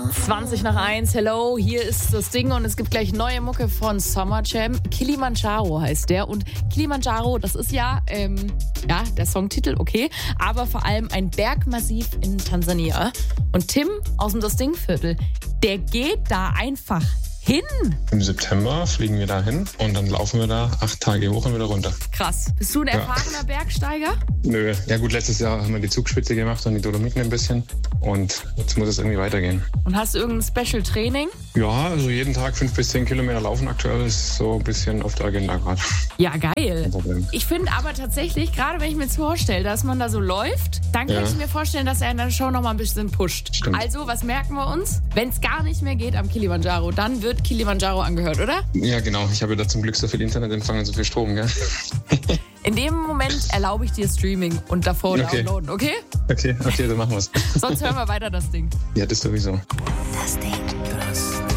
20:01, hello, hier ist das Ding und es gibt gleich neue Mucke von Summer Jam. Kilimanjaro heißt der und Kilimanjaro, das ist ja der Songtitel, okay, aber vor allem ein Bergmassiv in Tansania. Und Tim aus dem Das Ding-Viertel, der geht da einfach hin. Im September fliegen wir da hin und dann laufen wir da 8 Tage hoch und wieder runter. Krass. Bist du ein erfahrener Bergsteiger? Nö. Ja gut, letztes Jahr haben wir die Zugspitze gemacht und die Dolomiten ein bisschen und jetzt muss es irgendwie weitergehen. Und hast du irgendein Special-Training? Ja, also jeden Tag 5 bis 10 Kilometer laufen aktuell ist so ein bisschen auf der Agenda gerade. Ja, geil. Ich finde aber tatsächlich, gerade wenn ich mir jetzt vorstelle, dass man da so läuft, dann kann ich mir vorstellen, dass er in der Show noch mal ein bisschen pusht. Stimmt. Also, was merken wir uns? Wenn es gar nicht mehr geht am Kilimanjaro, dann wird Kilimanjaro angehört, oder? Ja, genau. Ich habe da zum Glück so viel Internetempfang und so viel Strom, gell? In dem Moment erlaube ich dir Streaming und davor downloaden, okay? Okay, dann machen wir's. Sonst hören wir weiter das Ding. Ja, das sowieso. Das Ding.